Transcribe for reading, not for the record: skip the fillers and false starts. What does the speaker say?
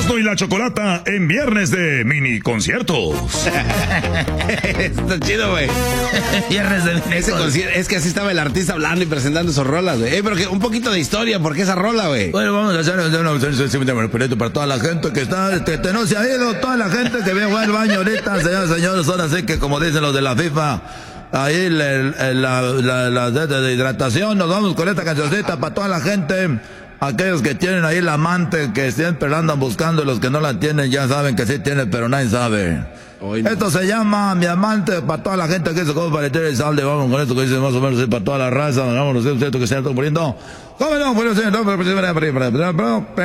Erasmo y la Chocolata en viernes de mini conciertos. Está chido, güey. Viernes de mini conciertos. Es que así estaba el artista hablando y presentando sus rolas, güey. Pero que un poquito de historia, ¿por qué esa rola, güey? Bueno, vamos a hacer un proyecto para toda la gente que está, no se ha ido, toda la gente que viene al baño ahorita, señores, ahora sí que como dicen los de la FIFA, ahí la de hidratación, nos vamos con esta cancioncita para toda la gente. Aquellos que tienen ahí la amante, que siempre la andan buscando, y los que no la tienen ya saben que sí tienen, pero nadie sabe. No. Esto se llama Mi Amante, para toda la gente que se come para el salde. Vamos con esto que dice más o menos para toda la raza. Vamos, esto que se está muriendo. ¿Cómo no?